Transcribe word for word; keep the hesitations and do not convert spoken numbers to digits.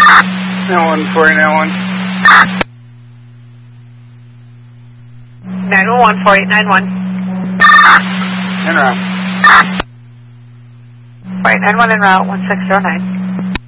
nine one four eight nine one. nine one one four eight nine one. En route. four eight nine one en route, one six zero nine.